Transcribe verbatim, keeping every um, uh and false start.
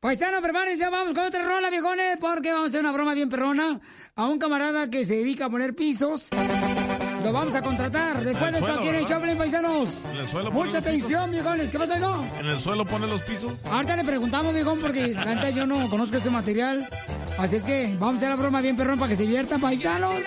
Paisano, prepárense, vamos con otra rola, viejones, porque vamos a hacer una broma bien perrona a un camarada que se dedica a poner pisos. Lo vamos a contratar. Después de esto, aquí en el Choplin, paisanos. ¿En el suelo Mucha atención, viejones. ¿Qué pasa, hijo? ¿En el suelo pone los pisos? Ahorita le preguntamos, viejón, porque la neta yo no conozco ese material. Así es que vamos a hacer la broma bien perrón para que se diviertan, paisanos.